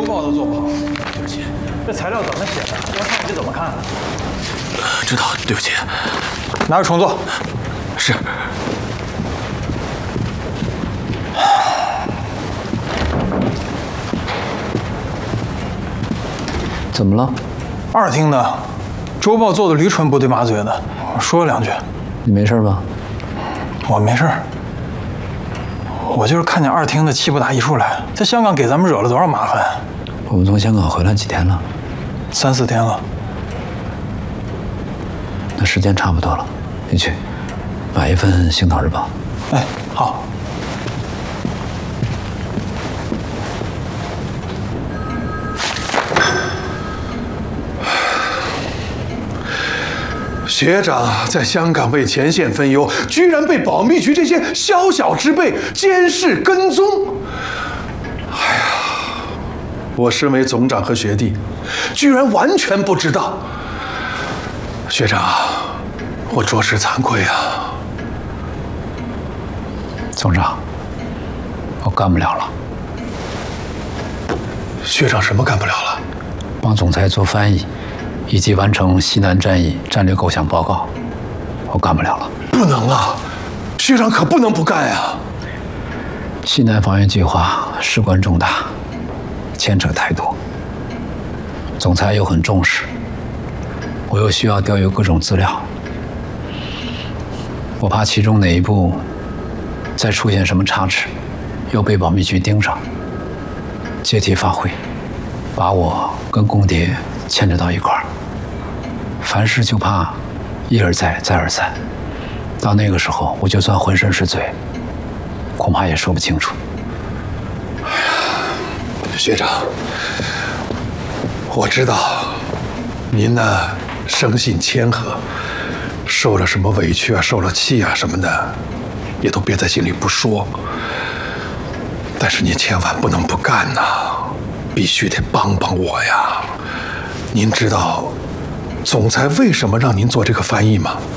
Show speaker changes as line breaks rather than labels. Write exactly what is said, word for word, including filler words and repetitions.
周报都做不好。对不起，这材料怎么写的？我看你怎么看？
知道，对不起。
拿着重做。
是。
怎么了？
二厅的周报做的驴唇不对马嘴的，说了两句。
你没事吧？
我没事。我就是看见二厅的气不打一处来，在香港给咱们惹了多少麻烦。
我们从香港回来几天了？
三四天了。
那时间差不多了，你去买一份《星岛日报》。
哎，好。
学长在香港为前线分忧，居然被保密局这些宵小之辈监视跟踪。哎呀，我身为总长和学弟，居然完全不知道。学长，我着实惭愧啊。
总长，我干不了了。
学长什么干不了了？
帮总裁做翻译。以及完成西南战役战略构想报告，我干不了了。
不能啊，学长可不能不干呀！
西南防御计划事关重大，牵扯太多，总裁又很重视，我又需要调阅各种资料，我怕其中哪一步再出现什么差池，又被保密局盯上，借题发挥，把我跟共谍牵扯到一块儿。凡事就怕一而再，再而三，到那个时候，我就算浑身是罪，恐怕也说不清楚。
哎呀，学长，我知道您呢生性谦和，受了什么委屈啊，受了气啊什么的，也都憋在心里不说。但是您千万不能不干呐，必须得帮帮我呀！您知道总裁为什么让您做这个翻译吗？